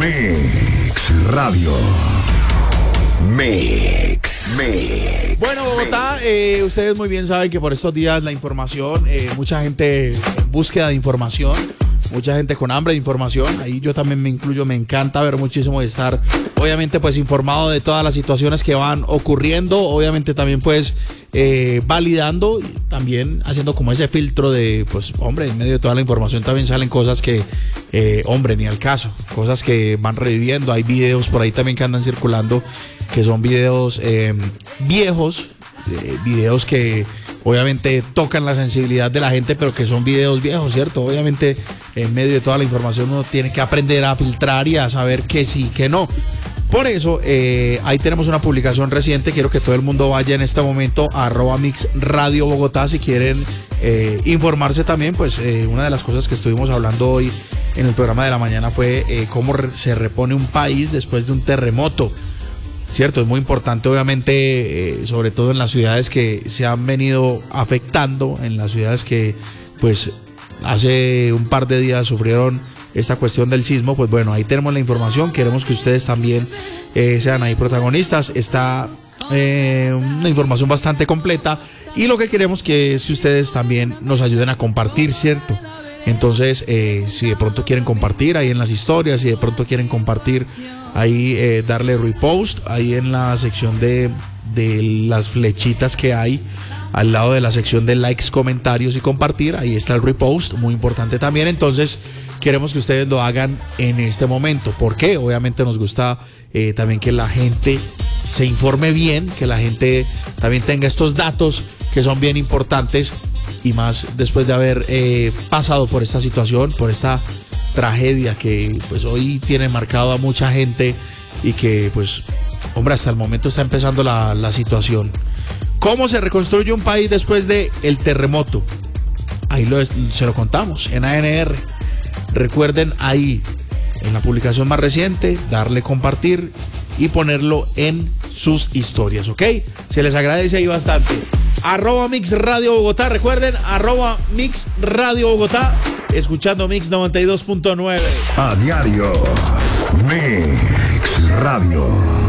Mix Radio. Mix. Bueno, Bogotá, ustedes muy bien saben que por estos días la información, mucha gente en búsqueda de información, mucha gente con hambre de información, ahí yo también me incluyo, me encanta ver muchísimo y estar obviamente pues informado de todas las situaciones que van ocurriendo, obviamente también pues validando y también haciendo como ese filtro de pues hombre, en medio de toda la información también salen cosas que hombre, ni al caso, cosas que van reviviendo, hay videos por ahí también que andan circulando que son videos viejos, videos que obviamente tocan la sensibilidad de la gente, pero que son videos viejos, ¿cierto? Obviamente en medio de toda la información uno tiene que aprender a filtrar y a saber que sí, que no. Por eso, ahí tenemos una publicación reciente, quiero que todo el mundo vaya en este momento a @Mix Radio Bogotá si quieren informarse también, pues una de las cosas que estuvimos hablando hoy en el programa de la mañana fue cómo se repone un país después de un terremoto. Cierto, es muy importante obviamente, sobre todo en las ciudades que se han venido afectando, en las ciudades que pues hace un par de días sufrieron esta cuestión del sismo, pues bueno, ahí tenemos la información, queremos que ustedes también sean ahí protagonistas, está una información bastante completa y lo que queremos es que ustedes también nos ayuden a compartir, ¿cierto? Entonces, si de pronto quieren compartir ahí en las historias, si de pronto quieren compartir ahí, darle repost ahí en la sección de las flechitas que hay al lado de la sección de likes, comentarios y compartir, ahí está el repost, muy importante también. Entonces queremos que ustedes lo hagan en este momento. ¿Por qué? Obviamente nos gusta también que la gente se informe bien, que la gente también tenga estos datos que son bien importantes y más después de haber pasado por esta situación, por esta tragedia que pues hoy tiene marcado a mucha gente y que pues hombre, hasta el momento está empezando la situación. ¿Cómo se reconstruye un país después de el terremoto? Ahí se lo contamos en ANR. Recuerden ahí en la publicación más reciente darle compartir y ponerlo en sus historias, ¿ok? Se les agradece ahí bastante. @Mix Radio Bogotá, recuerden, @Mix Radio Bogotá, escuchando Mix 92.9. A diario, Mix Radio.